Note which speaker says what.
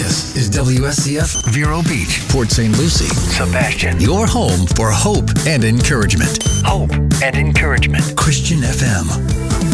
Speaker 1: This is WSCF
Speaker 2: Vero Beach,
Speaker 1: Port St. Lucie,
Speaker 2: Sebastian.
Speaker 1: your home for hope and encouragement.
Speaker 2: Hope and encouragement.
Speaker 1: Christian FM.